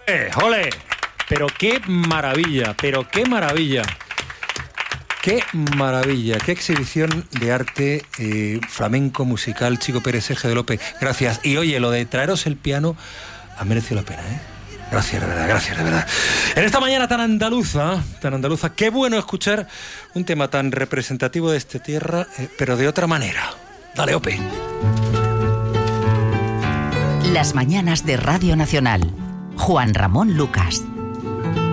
¡Ole! Pero qué maravilla, qué maravilla, qué exhibición de arte flamenco, musical, Chico Pérez, Eje de López. Gracias. Y oye, lo de traeros el piano ha merecido la pena, ¿eh? Gracias, de verdad. En esta mañana tan andaluza, qué bueno escuchar un tema tan representativo de esta tierra, pero de otra manera. Dale, Ope. Las mañanas de Radio Nacional. Juan Ramón Lucas.